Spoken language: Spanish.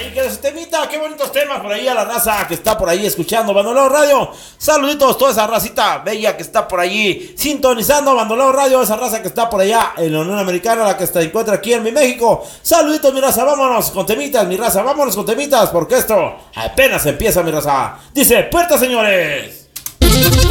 ahí queda ese temita. Qué bonitos temas por ahí a la raza que está por ahí escuchando Bandolero Radio. Saluditos a toda esa racita bella que está por allí sintonizando Bandolero Radio. Esa raza que está por allá en la Unión Americana, la que se encuentra aquí en mi México. Saluditos, mi raza. Vámonos con temitas, mi raza. Vámonos con temitas porque esto apenas empieza, mi raza. Dice, puerta, señores.